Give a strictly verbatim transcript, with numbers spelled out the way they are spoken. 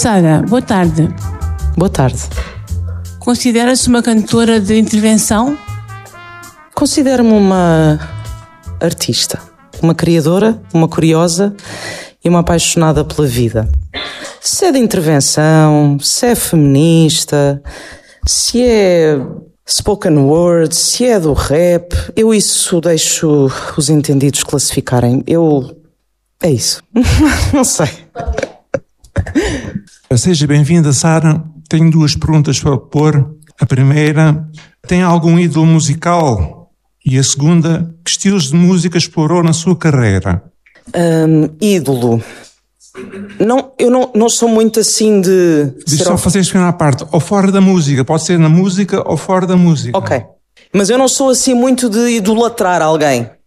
Sara, boa tarde. Boa tarde. Considera-se uma cantora de intervenção? Considero-me uma artista, uma criadora, uma curiosa e uma apaixonada pela vida. Se é de intervenção, se é feminista, se é spoken word, se é do rap, eu isso deixo os entendidos classificarem. Eu... é isso. Não sei. Seja bem-vinda, Sara. Tenho duas perguntas para pôr. A primeira, tem algum ídolo musical? E a segunda, que estilos de música explorou na sua carreira? Um, ídolo. Não, eu não, não sou muito assim de... Deixa só fazer a segunda parte. Ou fora da música. Pode ser na música ou fora da música. Ok. Mas eu não sou assim muito de idolatrar alguém.